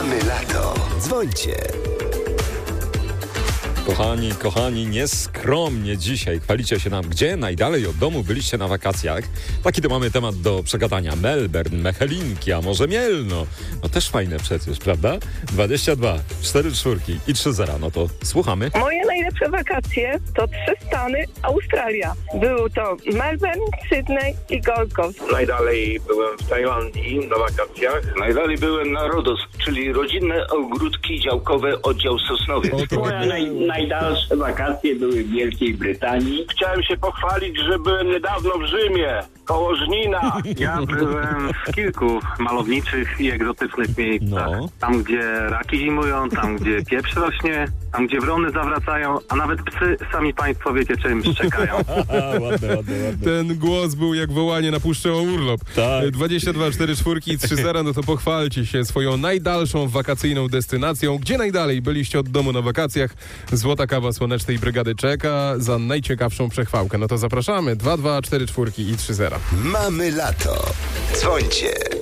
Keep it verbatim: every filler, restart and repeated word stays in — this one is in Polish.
Mamy lato. Dzwońcie. Kochani, kochani, nieskromnie dzisiaj chwalicie się nam, gdzie najdalej od domu byliście na wakacjach. Taki to mamy temat do przegadania. Melbourne, Mechelinki, a może Mielno. No też fajne przecież, prawda? dwadzieścia dwa, cztery czwórki i trzy zera. No to słuchamy. Moje najlepsze wakacje to trzy Stany, Australia. Był to Melbourne, Sydney i Gold Coast. Najdalej byłem w Tajlandii na wakacjach. Najdalej byłem na Rodos, czyli rodzinne ogródki działkowe, oddział Sosnowiec. Moje naj, najdalsze wakacje były w Wielkiej Brytanii. Chciałem się pochwalić, że byłem niedawno w Rzymie, koło Żnina. Ja byłem w kilku malowniczych i egzotycznych miejscach. No. Tam, gdzie raki zimują, tam, gdzie pieprz rośnie, tam, gdzie wrony zawracają, a nawet psy, sami państwo wiecie, czym szczekają. ładne, ładne, ładne. Ten głos był jak wołanie na puszczę o urlop. Tak. dwadzieścia dwa, cztery czwórki i trzy zera, no to pochwalcie się swoją najdalszą wakacyjną destynacją. Gdzie najdalej byliście od domu na wakacjach? Złota kawa Słonecznej Brygady czeka za najciekawszą przechwałkę. No to zapraszamy. dwa dwa, cztery czwórki i trzy zera. Mamy lato. Dzwońcie.